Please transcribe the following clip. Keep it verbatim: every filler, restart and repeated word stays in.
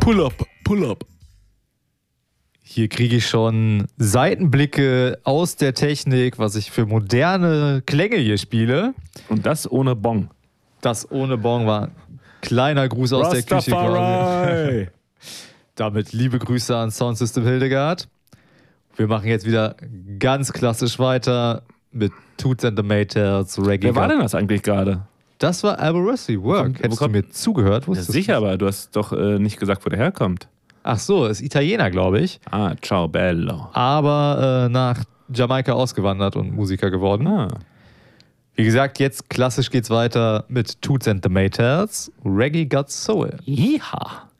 Pull up, pull up. Hier kriege ich schon Seitenblicke aus der Technik, was ich für moderne Klänge hier spiele. Und das ohne Bong. Das ohne Bong war ein kleiner Gruß aus der Küche quasi. Damit liebe Grüße an Soundsystem Hildegard. Wir machen jetzt wieder ganz klassisch weiter mit Toots and the Maytals, Reggae. Wer war denn das eigentlich gerade? Das war Albarrossi Work. Hättest du mir zugehört? Ja, sicher, aber du hast doch äh, nicht gesagt, wo der herkommt. Ach so, ist Italiener, glaube ich. Ah, ciao bello. Aber äh, nach Jamaika ausgewandert und Musiker geworden. Ah. Wie gesagt, jetzt klassisch geht's weiter mit Toots and the Maytals, Reggae Got Soul. Yeehaw.